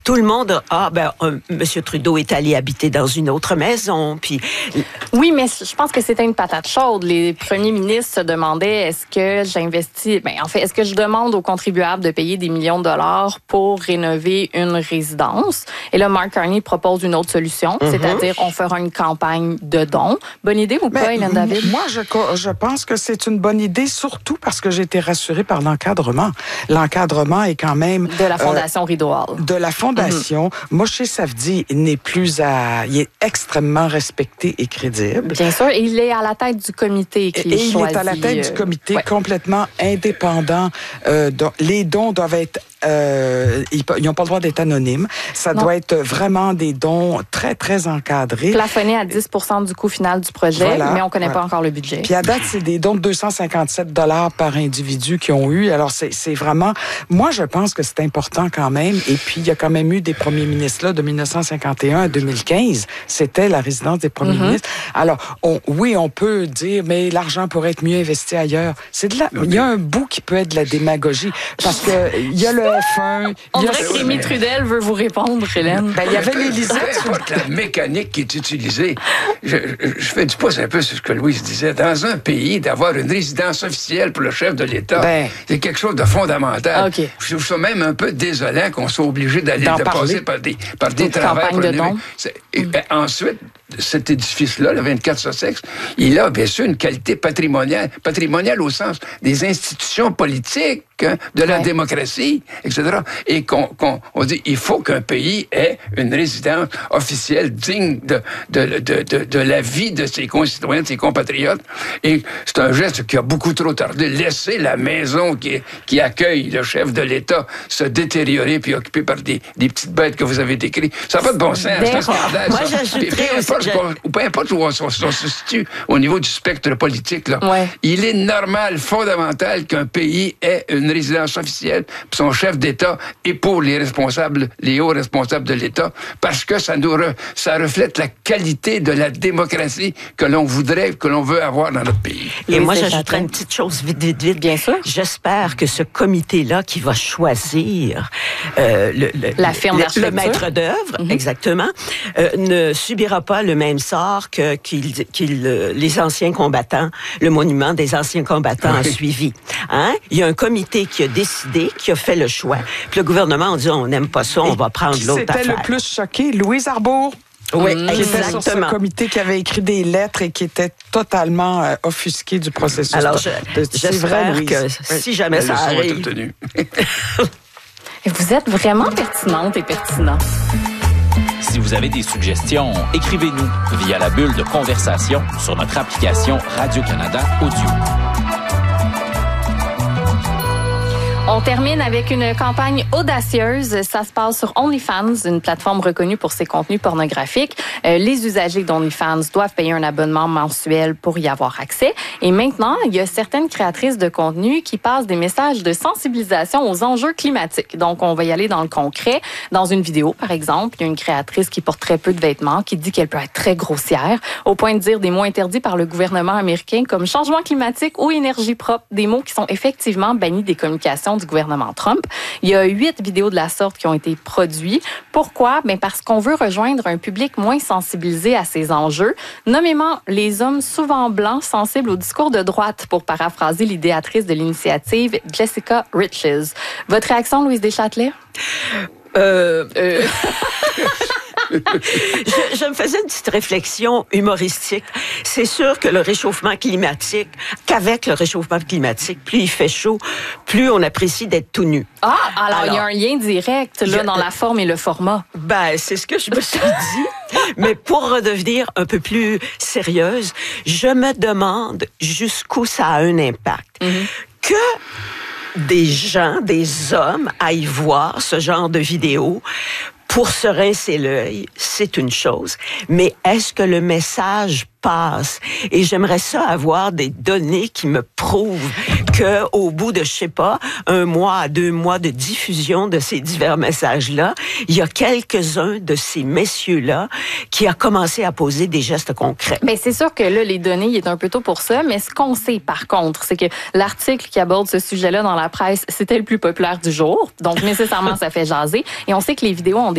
Tout le monde, M. Trudeau est allé habiter dans une autre maison, puis... Oui, mais je pense que c'était une patate chaude. Les premiers ministres se demandaient, est-ce que je demande aux contribuables de payer des millions de dollars pour rénover une résidence? Et là, Mark Carney propose une autre solution, c'est-à-dire on fera une campagne de dons. Bonne idée ou pas, Hélène David? Moi, je pense que c'est une bonne idée, surtout parce que j'ai été rassurée par l'encadrement. L'encadrement est quand même... De la Fondation Rideau Hall. De la Fondation. Moshe Safdie il est extrêmement respecté et crédible. Bien sûr, il est à la tête du comité qui choisit. Il est à la tête du comité complètement indépendant. Les dons doivent être ils n'ont pas le droit d'être anonymes. Ça doit être vraiment des dons très, très encadrés. Plafonnés à 10% du coût final du projet, mais on ne connaît pas encore le budget. Puis à date, c'est des dons de 257 $ par individu qui ont eu. Alors, c'est vraiment... Moi, je pense que c'est important quand même. Et puis, il y a quand même eu des premiers ministres là de 1951 à 2015. C'était la résidence des premiers ministres. Alors, on peut dire, mais l'argent pourrait être mieux investi ailleurs. Il y a un bout qui peut être de la démagogie. Parce que il y a le F1. On dirait que Rémi Trudel veut vous répondre, Hélène. Il y avait l'Élysée. Peu importe la mécanique qui est utilisée. Je fais du pouce un peu sur ce que Louise disait. Dans un pays, d'avoir une résidence officielle pour le chef de l'État, c'est quelque chose de fondamental. Okay. Je trouve ça même un peu désolant qu'on soit obligé d'aller passer par des travaux. De dons. Ensuite, cet édifice-là, le 24 Sussex, il a bien sûr une qualité patrimoniale au sens des institutions politiques, de la démocratie, etc. Et on dit, il faut qu'un pays ait une résidence officielle digne de la vie de ses concitoyens, de ses compatriotes. Et c'est un geste qui a beaucoup trop tardé. Laisser la maison qui accueille le chef de l'État se détériorer puis occupée par des petites bêtes que vous avez décrites, ça n'a pas de bon sens. C'est un scandale. Moi, j'ajouterais aussi... Peu importe où on se situe au niveau du spectre politique, là, il est normal, fondamental qu'un pays ait une résidence officielle pour son chef d'État et pour les hauts responsables de l'État, parce que ça reflète la qualité de la démocratie que l'on veut avoir dans notre pays. Et moi, j'ajouterais une petite chose vite. Bien sûr. J'espère que ce comité-là qui va choisir la firme d'architecture, le maître d'œuvre, exactement, ne subira pas le même sort que les anciens combattants, le monument des anciens combattants a suivi. Il y a un comité qui a décidé, qui a fait le choix. Puis le gouvernement a dit, on n'aime pas ça, on va prendre l'autre affaire. C'était le plus choqué, Louise Arbour. Oui, qui était sur ce comité qui avait écrit des lettres et qui était totalement offusqué du processus. Alors, j'espère que si jamais ça arrive... Vous êtes vraiment pertinente et pertinent. Si vous avez des suggestions, écrivez-nous via la bulle de conversation sur notre application Radio-Canada Audio. On termine avec une campagne audacieuse. Ça se passe sur OnlyFans, une plateforme reconnue pour ses contenus pornographiques. Les usagers d'OnlyFans doivent payer un abonnement mensuel pour y avoir accès. Et maintenant, il y a certaines créatrices de contenu qui passent des messages de sensibilisation aux enjeux climatiques. Donc, on va y aller dans le concret. Dans une vidéo, par exemple, il y a une créatrice qui porte très peu de vêtements, qui dit qu'elle peut être très grossière, au point de dire des mots interdits par le gouvernement américain comme changement climatique ou énergie propre, des mots qui sont effectivement bannis des communications du gouvernement Trump. Il y a 8 vidéos de la sorte qui ont été produites. Pourquoi? Parce qu'on veut rejoindre un public moins sensibilisé à ces enjeux, nommément les hommes souvent blancs sensibles au discours de droite, pour paraphraser l'idéatrice de l'initiative, Jessica Riches. Votre réaction, Louise Deschâtelet? Je me faisais une petite réflexion humoristique. C'est sûr que qu'avec le réchauffement climatique, plus il fait chaud, plus on apprécie d'être tout nu. Alors il y a un lien direct dans la forme et le format. C'est ce que je me suis dit. Mais pour redevenir un peu plus sérieuse, je me demande jusqu'où ça a un impact. Que des hommes aillent voir ce genre de vidéos pour se rincer l'œil, c'est une chose. Mais est-ce que le message passe? Et j'aimerais ça avoir des données qui me prouvent que au bout de, 1 mois à 2 mois de diffusion de ces divers messages-là, il y a quelques-uns de ces messieurs-là qui a commencé à poser des gestes concrets. C'est sûr que là, les données, il est un peu tôt pour ça, mais ce qu'on sait, par contre, c'est que l'article qui aborde ce sujet-là dans la presse, c'était le plus populaire du jour. Donc, nécessairement, ça fait jaser. Et on sait que les vidéos ont